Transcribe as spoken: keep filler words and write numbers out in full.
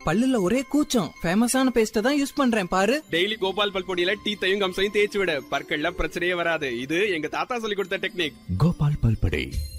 பல்லுல ஒரே கூச்சம். ஃபேமஸான பேஸ்ட தான் யூஸ் பண்றேன் பாரு. டெய்லி கோபால் பல் பொடியில டீத்தையும் கம்சையும் தேய்ச்சி விட, பற்கள்ல பிரச்சனையே வராது. இது எங்க தாத்தா சொல்லி கொடுத்த டெக்னிக். கோபால் பல்படை.